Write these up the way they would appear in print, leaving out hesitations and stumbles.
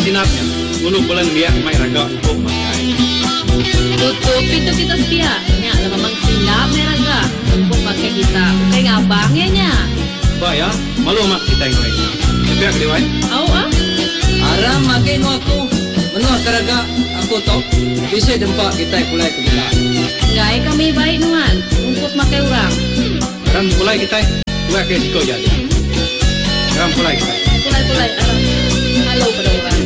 sinapnya. Ulu bulan biak mai raga hukum makai. Tutup pintu kita setia. Nya lah memang sinap mai raga hukum pakai kita. Bukan ngabangnya nya. Ba ya, malu mak kita yang lain. Biak dewai. Au ah. Aram makin aku. Menua keraga aku tok. Bisa dempak kita kulai ke bila. Gai kami baik nuan. Untuk makai orang. Ram kulai kita. Kulai ke siko jadi. Ram kulai kita. Kulai aram. Halo pada orang.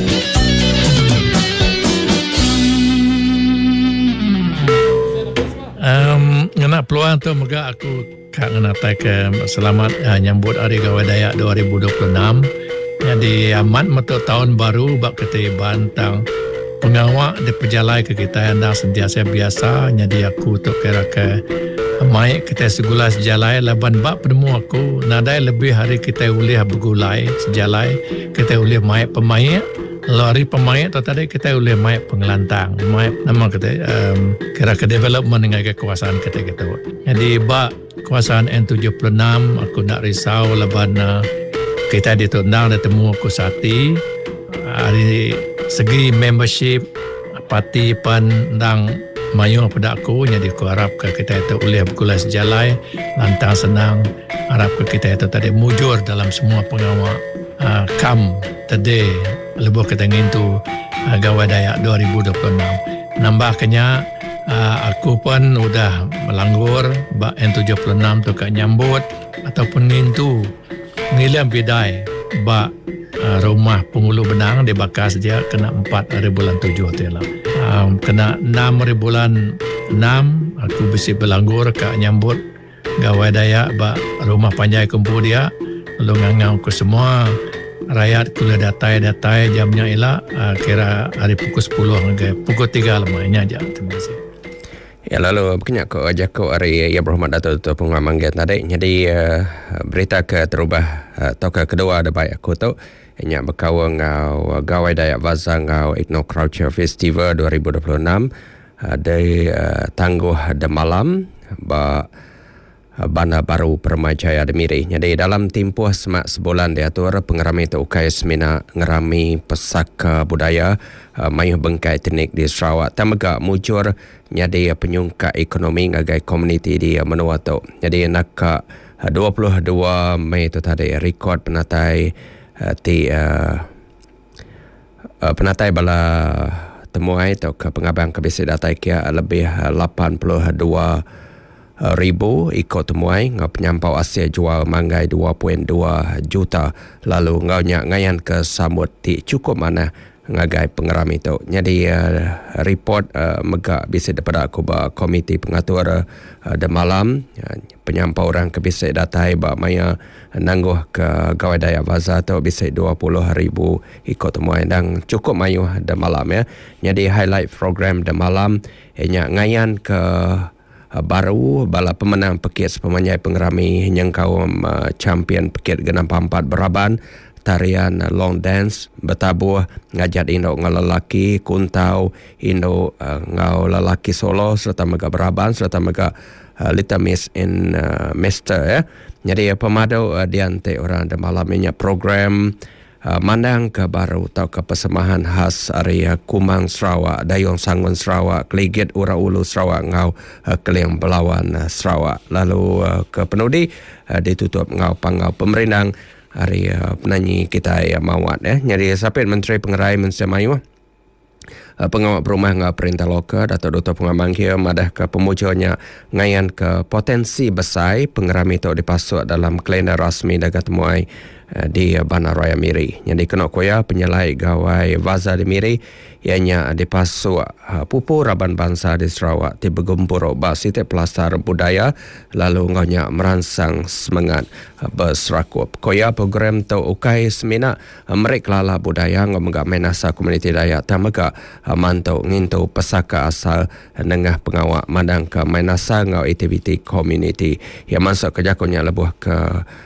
Ngena peluang tu moga aku kak ngenatai ke selamat nyambut Hari Gawai Dayak 2026. Jadi amat metu tahun baru bak kita bantang pengawak di pejalai ke kita yang dah sentiasa biasa. Jadi aku tu kira ke mai kita segulai sejalai laban bak penemu aku nadai lebih hari kita boleh bergulai sejalai kita boleh mai pemain. Lari pemain atau tadi kita boleh mai pengelantang, mai nama kita kira ke development dengan kekuasaan kita. Jadi bak kekuasaan N76 aku nak risau laban kita ditundang dan temu aku sati dari segi membership parti pandang mayung pada aku. Jadi aku harap ke kita itu boleh bergulai sejalai lantang senang. Harap ke kita itu tadi mujur dalam semua pengawal kam tadi lebuh kita ngintu Gawai Dayak 2026. Nambahkannya aku pun udah melanggur bak N76 tu kat nyambut ataupun ngintu ngilam bidai bak rumah Pengulu Benang dibakar saja kena 4 hari bulan 7 tu lah. Kena 6 hari bulan 6 aku bisa berlanggur kat nyambut Gawai Dayak bak rumah Panjai Kumpul dia. Lalu ngangau ke semua rakyat kula datai jamnya elak kira hari pukul 10 ke pukul 3 lemahnya aja. Terima kasih. Ya lalu berkenyak ke Jako hari ya berhormat Datuk Pengamanggat tadi. Jadi berita ke terubah atau ke kedua ada baik aku tu nya berkawang Gawai Dayak Vaza ngau Ethno Culture Festival 2026 dari tangguh de malam ba Bandar Baru Permajaya Demiri. Jadi dalam tempoh semak sebulan diatur pengerami tu ukai semina ngerami pesaka budaya mayuh bengkai teknik di Sarawak. Tamaga mujur nyadi penyungka ekonomi ngagai komuniti di menua tu. Jadi nak 22 Mei tu tadi rekod penatai penatai bala temuai tu ke pengabang kebisi datai kia lebih 82 ribu ikut temuai ngau penyampau Asia jual manggai 2.2 juta lalu ngau nyak ngayan ke samut ti cukup mana ngagai pengeram itu. Jadi report megak bisa daripada aku ba komiti pengatur de malam penyampau orang ke bisa datai ba maya nangguh ke Gawai Dayak Vaza tu bisa 20,000 ikut temuai dan cukup mayu de malam ya. Jadi highlight program de malam nyak ngayan ke baru bala pemenang pekit pemanyai pengerami yang kaum champion pekit genam pampat beraban tarian long dance bertabuh ngajat Indo ngau lelaki kuntau Indo ngau lelaki solo serta mega beraban serta mega Little Miss in Mister ya. Jadi pemadu diante orang de malam ini program mandang ke baru atau ke persembahan khas area Kumang Sarawak, Dayung Sangun Sarawak, Keligit Ura Ulu Sarawak ngau Keliang Belawan Sarawak. Lalu ke penudi ditutup ngau pangau pemerintang area penyanyi kita Mawat ya. Jadi Sapit Menteri Pengerai Malaysia Mayu pengawal perumah ngau perintah lokal Datuk Dr. Pengamang kia madah ke pemujuannya ngayan ke potensi besar pengerami itu dipasuk dalam kalender rasmi dagat temuai di Bandar Raya Miri. Jadi kena koya penyelai Gawai Vaza di Miri ianya dipasuk pupu raban bangsa di Sarawak di bergempur basi te pelastar budaya lalu ngaunya merangsang semangat berserakup. Koya program tu ukai semina merik lala budaya ngau menggak menasa komuniti Dayak tamaga mantau ngintu pesaka asal nengah pengawak madang ke menasa ngau aktiviti komuniti yang masuk kejakunya lebuh ke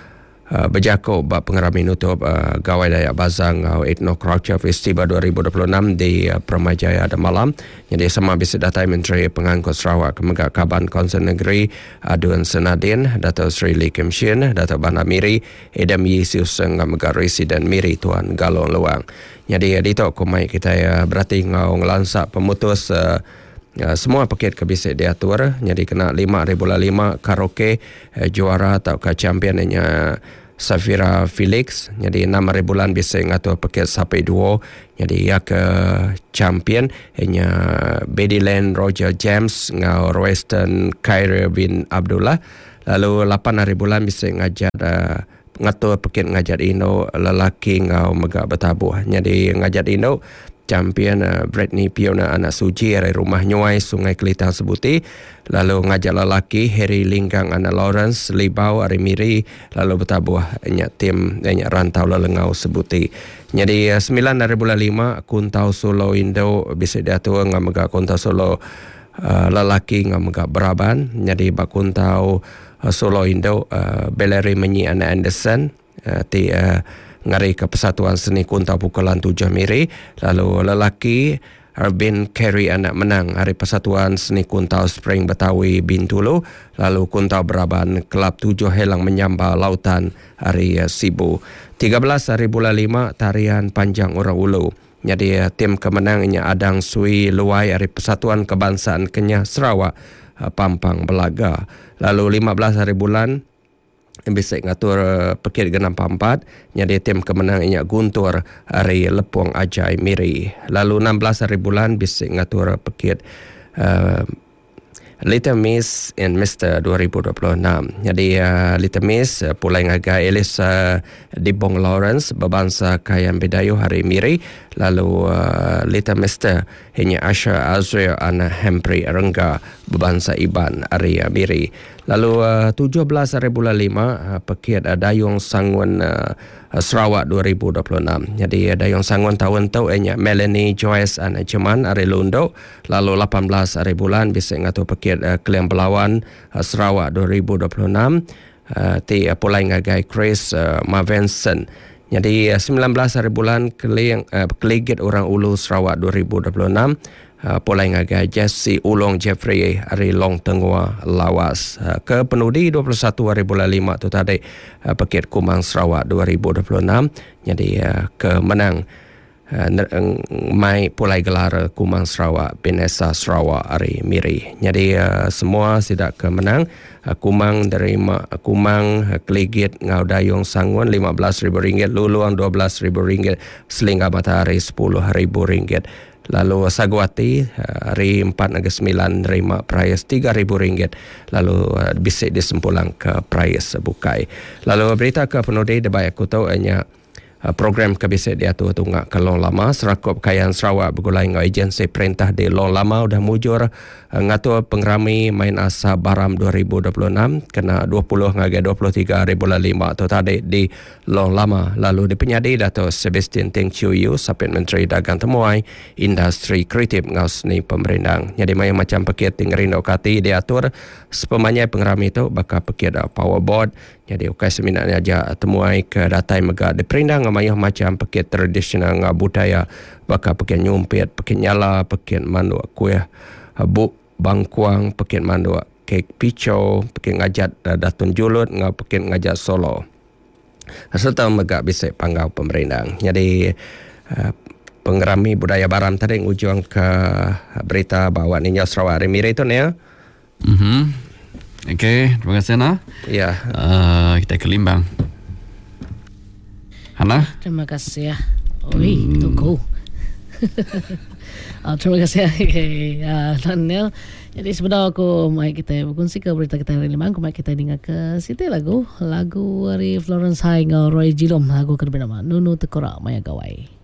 berjakuk bab pengerami nutup Gawai Dayak Bazang Ethno Culture Festival 2026 di Permajaya ada malam. Jadi sama bisa datai Menteri Pengangkut Sarawak Kemegak Kaban Konsen Negeri Adun Senadin, Dato' Sri Lee Kim Shin, Dato' Bana Miri, Edam Yisius Megak Residen Miri Tuan Galong Luang. Jadi dito kumai kita berarti ngau ngelansak pemutus semua paket kebisik diatur. Jadi kena 5,5 karaoke juara atau ke championnya Safira Felix. Jadi 6 bulan bisa ngatur paket sampai 2. Jadi ya ke champion hanya Bediland Roger James ngau Western Khairi bin Abdullah. Lalu 8 bulan bisa ngajak ngatur paket ngajak Indo lelaki ngau megak bertabuh. Jadi ngajak Indo champion Britney Piona anak Suji dari rumah Nyuai Sungai Kelitang Sebuti. Lalu ngajak lelaki Harry Linggang anak Lawrence Libau dari Miri. Lalu bertabuh tim rantau lelengau Sebuti. Jadi 9 dari bulan 5 Kuntau Solo Indo bisa diatur ngam megak Kuntau Solo lelaki ngam megak Beraban. Jadi bak Kuntau Solo Indo Beleri Menyi anak Anderson ngari ke Persatuan Seni Kuntau pukulan 7 Miri. Lalu lelaki Arbin Kerry anak menang hari Persatuan Seni Kuntau Spring Betawi Bintulu. Lalu Kuntau Beraban Kelab 7 Helang Menyamba Lautan hari Sibu. 13 hari bulan 5 tarian panjang orang Ulu. Jadi tim kemenangnya Adang Sui Luai hari Persatuan Kebangsaan Kenyah Sarawak Pampang Belaga. Lalu 15 hari bulan bisa ngatur paket genam 4. Jadi tim kemenang inyak Guntur hari Lepong Ajai Miri. Lalu 16 hari bulan bisa ngatur paket Little Miss and Mr. 2026. Jadi Little Miss pulai ngaga Elisa Dibong Lawrence berbangsa Kayan Bedayu hari Miri. Lalu Little Mr. hanya Asha Azrael Ana Hempri Rengga berbangsa Iban hari Miri. Lalu 17 hari bulan 5 paket Dayung Sangun Sarawak 2026. Jadi Dayung Sangun tahun tu Melanie Joyce Ana Jeman hari Lundo. Lalu 18 hari bulan bisa ngatur paket Keliang Belawan Sarawak 2026. Ti pulai ngagai Chris Mavenson. Jadi 19 hari bulan Keligit Orang Ulu Sarawak 2026. Pulai ngagai Jesse Ulong Jeffrey hari Long Tengua Lawas. Ke penudi 21 hari bulan 5 tu tadi paket Kumang Sarawak 2026. Jadi ke menang mai pulai gelar Kumang Sarawak Binesa Sarawak hari Miri. Jadi semua sidak ke menang. Kumang dari Kumang Keligit Ngau Dayung Sangun RM15,000, Luluang RM12,000, Selingga Matahari RM10,000. Lalu Saguati hari 4 Ogos 9 terima price RM3,000. Lalu bisik disempulang ke price bukai. Lalu berita ke penudi debai aku tahu hanya program kebisik diatur tunggak ke Long Lama. Serakup Kayaan Sarawak bergulai dengan agensi perintah di Long Lama sudah mujur ngatur pengerami main asa Baram 2026 kena 20 ngagai 23 hari bulan 5 atau tadi di Long Lama. Lalu dipenyadi Dato' Sebastian Teng Chiu Yu Sapit Menteri Dagang Temuai Industri Kreatif ngau seni pemerintah. Jadi macam paket tingerindo kati diatur sepemanya pengerami itu bakal paket powerboard. Jadi ukai seminarnya aja temuai ke datai megak diperindang ngamayah macam paket tradisional ngau budaya bakal paket nyumpit, paket nyala, paket mandu kuih buk bangkuang, paket mandu kek pico, paket ngajat datun julut ngau paket ngajat solo. Serta megak bisa panggau pemerintah. Jadi pengerami budaya Baram tadi ujung ke berita bahawa Ninya Sarawak hari Miri itu ya. Okey, terima kasih Hana. Ya. Kita ke Limbang. Hana? Terima kasih ya. Oi, tunggu. Terima kasih kay Daniel. Jadi sebenarnya aku mai kita berkongsi ke berita kita hari Limbang. Aku mai kita dengar ke situ lagu dari Florence Hai ngau Roy Jilom. Lagu kedua nama Nunu Tekora Maya Gawai.